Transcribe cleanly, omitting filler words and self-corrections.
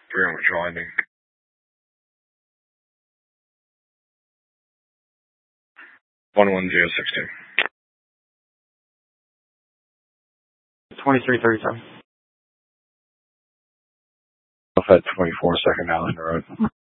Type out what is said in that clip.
Pretty much landing. 11062. 2337. Alpha 24, second Island Road.